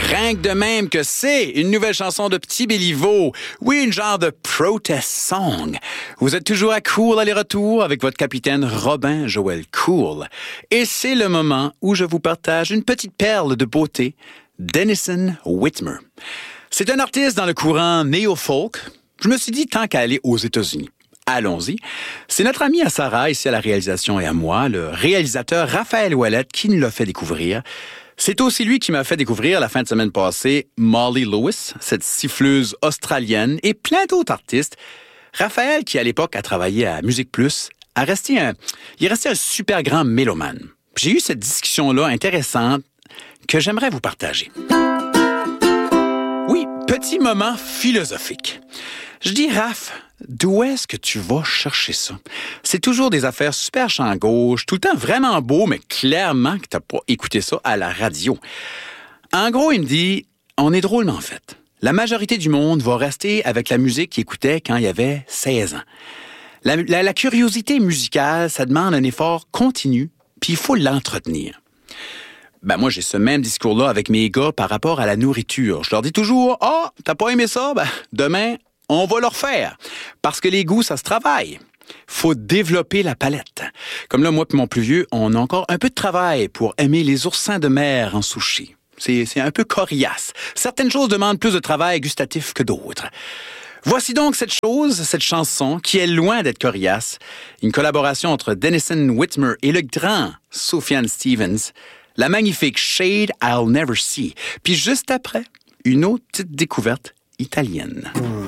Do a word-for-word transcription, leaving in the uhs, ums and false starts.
Rien que de même que c'est une nouvelle chanson de Petit Béliveau. Oui, une genre de protest song. Vous êtes toujours à Cool aller-retour avec votre capitaine Robin Joël Cool. Et c'est le moment où je vous partage une petite perle de beauté, Denison Whitmer. C'est un artiste dans le courant néo-folk. Je me suis dit tant qu'à aller aux États-Unis. Allons-y. C'est notre ami à Sarah, ici à la réalisation, et à moi, le réalisateur Raphaël Ouellette, qui nous l'a fait découvrir. C'est aussi lui qui m'a fait découvrir la fin de semaine passée Molly Lewis, cette siffleuse australienne, et plein d'autres artistes. Raphaël, qui à l'époque a travaillé à Musique Plus, a resté un, il est resté un super grand mélomane. J'ai eu cette discussion-là intéressante que j'aimerais vous partager. Oui, petit moment philosophique. Je dis, Raph, d'où est-ce que tu vas chercher ça? C'est toujours des affaires super champ gauche, tout le temps vraiment beau, mais clairement que t'as pas écouté ça à la radio. En gros, il me dit, on est drôlement fait. La majorité du monde va rester avec la musique qu'il écoutait quand il avait seize ans. La, la, la curiosité musicale, ça demande un effort continu, puis il faut l'entretenir. Ben moi, j'ai ce même discours-là avec mes gars par rapport à la nourriture. Je leur dis toujours, « Ah, oh, t'as pas aimé ça? Ben, demain, on va le refaire. » Parce que les goûts, ça se travaille. Faut développer la palette. Comme là, moi et mon plus vieux, on a encore un peu de travail pour aimer les oursins de mer en sushi. C'est, c'est un peu coriace. Certaines choses demandent plus de travail gustatif que d'autres. Voici donc cette chose, cette chanson, qui est loin d'être coriace. Une collaboration entre Denison Whitmer et le grand Sufjan Stevens. La magnifique Shade I'll Never See. Puis juste après, une autre petite découverte italienne.